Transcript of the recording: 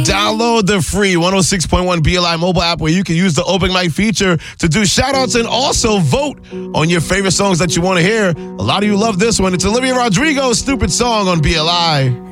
Download the free 106.1 BLI mobile app where you can use the open mic feature to do shout-outs and also vote on your favorite songs that you want to hear. A lot of you love this one. It's Olivia Rodrigo's Stupid Song on BLI.